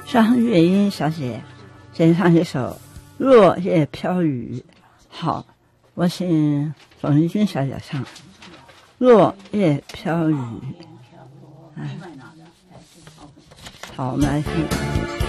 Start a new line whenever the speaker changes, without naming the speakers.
张月英小姐先唱一首《落叶飘雨》。好，我请冯丽君小姐唱《落叶飘雨》。好，我们来听。